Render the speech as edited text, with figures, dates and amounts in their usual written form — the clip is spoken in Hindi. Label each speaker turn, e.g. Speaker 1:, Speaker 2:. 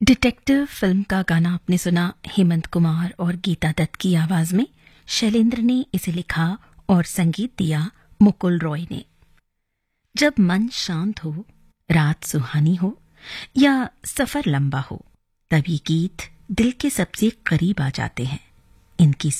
Speaker 1: डिटेक्टिव फिल्म का गाना आपने सुना हेमंत कुमार और गीता दत्त की आवाज में। शैलेंद्र ने इसे लिखा और संगीत दिया मुकुल रॉय ने। जब मन शांत हो, रात सुहानी हो या सफर लंबा हो, तभी गीत दिल के सबसे करीब आ जाते हैं। इनकी